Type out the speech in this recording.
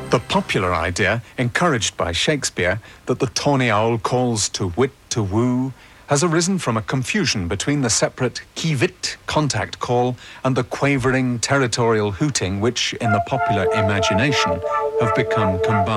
The popular idea, encouraged by Shakespeare, that the tawny owl calls to wit to woo, has arisen from a confusion between the separate qui-vit contact call and the quavering territorial hooting which, in the popular imagination, have become combined.